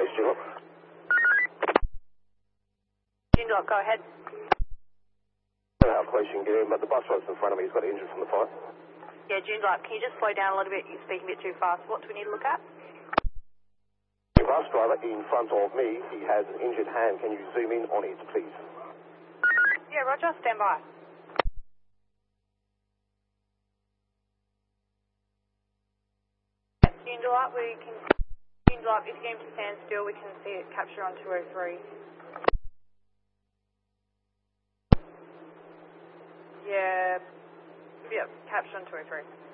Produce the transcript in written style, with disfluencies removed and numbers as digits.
Police, Joondalup. Joondalup, go ahead. Police, you can get him, but the bus driver's in front of me. He's got injured from the fire. Yeah, Joondalup, can you just slow down a little bit? You're speaking a bit too fast. What do we need to look at? The bus driver in front of me, he has an injured hand. Can you zoom in on it, please? Yeah, Roger, stand by. Joondalup, Joondalup, if you get him to stand still, we can see it capture on 203. Yeah, capture on 203.